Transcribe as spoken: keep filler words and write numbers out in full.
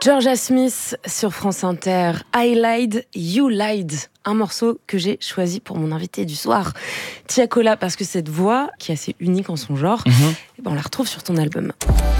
Georgia Smith sur France Inter, I Lied, You Lied, un morceau que j'ai choisi pour mon invité du soir, Tiakola, parce que cette voix, qui est assez unique en son genre, mm-hmm. eh ben on la retrouve sur ton album.